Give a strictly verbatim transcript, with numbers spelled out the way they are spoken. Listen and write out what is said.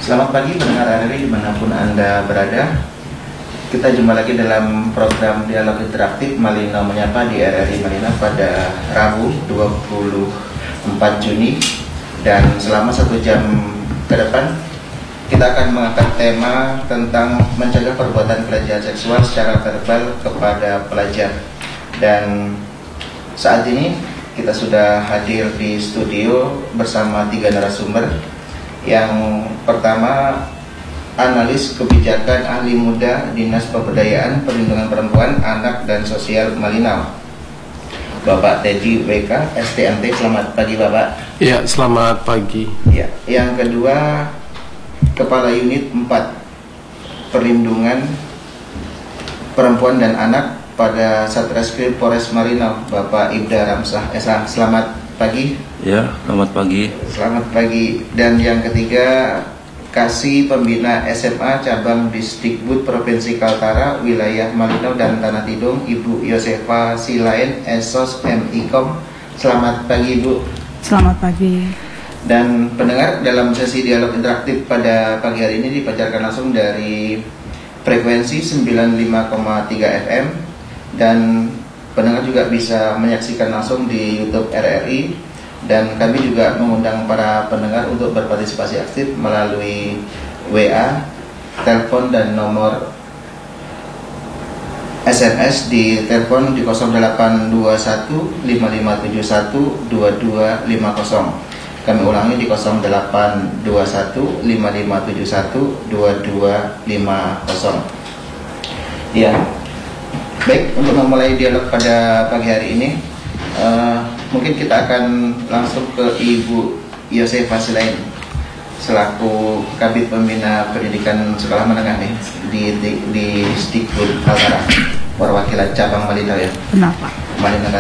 Selamat pagi pendengar R R I dimanapun Anda berada. Kita jumpa lagi dalam program Dialog Interaktif Malino Menyapa di R R I Malino pada Rabu dua puluh empat Juni. Dan selama satu jam ke depan kita akan mengangkat tema tentang mencegah perbuatan pelecehan seksual secara verbal kepada pelajar. Dan saat ini kita sudah hadir di studio bersama tiga narasumber. Yang pertama, analis kebijakan ahli muda Dinas Pemberdayaan Perlindungan Perempuan, Anak dan Sosial Malinau, Bapak Teddy W K S T M T. Selamat pagi Bapak. Ya, selamat pagi. Ya, yang kedua, Kepala Unit empat Perlindungan Perempuan dan Anak pada Satreskrim Polres Malinau, Bapak Ibda Ramsah S A. Selamat pagi. Ya, selamat pagi. Selamat pagi. Dan yang ketiga, Kasih Pembina S M A Cabang Disdikbud Provinsi Kaltara Wilayah Malinau dan Tanah Tidung, Ibu Yosefa Silain S O S M I K O M. Selamat pagi Ibu. Selamat pagi. Dan pendengar, dalam sesi dialog interaktif pada pagi hari ini dipancarkan langsung dari frekuensi sembilan puluh lima koma tiga F M, dan pendengar juga bisa menyaksikan langsung di YouTube R R I. Dan kami juga mengundang para pendengar untuk berpartisipasi aktif melalui W A, telepon dan nomor S M S di telepon di nol delapan dua satu lima lima tujuh satu dua dua lima nol. Kami ulangi di nol delapan dua satu lima lima tujuh satu dua dua lima nol. Ya, baik, untuk memulai dialog pada pagi hari ini, uh, mungkin kita akan langsung ke Ibu Yosefa Silain selaku Kabid Pembina Pendidikan Sekolah Menengah nih di di, di Disdikbud Kaltara, perwakilan cabang Malinau ya. Kenapa? Malinau